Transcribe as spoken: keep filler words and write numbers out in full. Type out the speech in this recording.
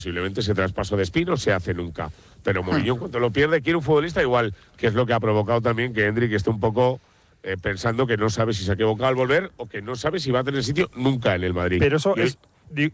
posiblemente ese traspaso de Espino se hace nunca. Pero Mourinho, cuando lo pierde, quiere un futbolista igual, que es lo que ha provocado también que Endrick esté un poco eh, pensando que no sabe si se ha equivocado al volver o que no sabe si va a tener sitio nunca en el Madrid. Pero eso y hoy, es